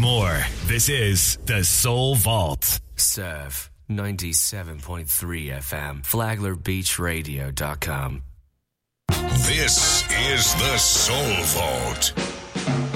more. This is The Soul Vault. Serve 97.3 FM. FlaglerBeachRadio.com. This is The Soul Vault.